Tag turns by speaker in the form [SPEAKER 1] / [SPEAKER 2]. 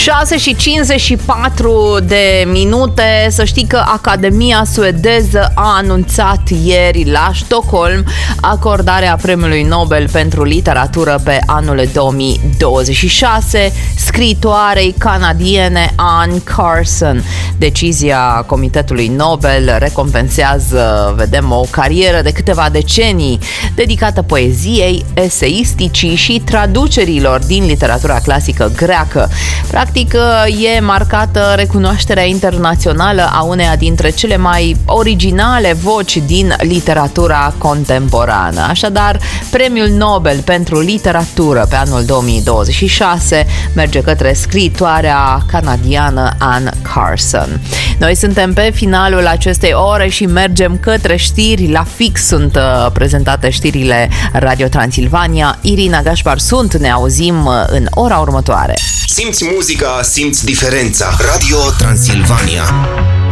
[SPEAKER 1] 6:54. Să știi că Academia suedeză a anunțat ieri la Stockholm acordarea Premiului Nobel pentru literatură pe anul 2026 scriitoarei canadiene Anne Carson. Decizia Comitetului Nobel recompensează, vedem, o carieră de câteva decenii dedicată poeziei, eseisticii și traducerilor din literatura clasică greacă. Practic, e marcată recunoașterea internațională a uneia dintre cele mai originale voci din literatura contemporană. Așadar, Premiul Nobel pentru literatură pe anul 2026 merge către scriitoarea canadiană Anne Carson. Noi suntem pe finalul acestei ore și mergem către știri. La fix sunt prezentate știrile Radio Transilvania. Irina Gașpar sunt, ne auzim în ora următoare.
[SPEAKER 2] Simți muzica, simți diferența. Radio Transilvania.